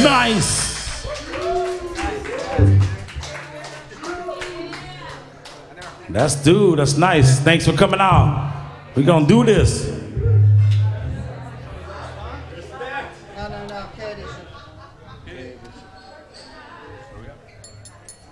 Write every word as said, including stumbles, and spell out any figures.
Nice. That's dude. That's nice. Thanks for coming out. We're gonna do this. No, no, no. Curtis.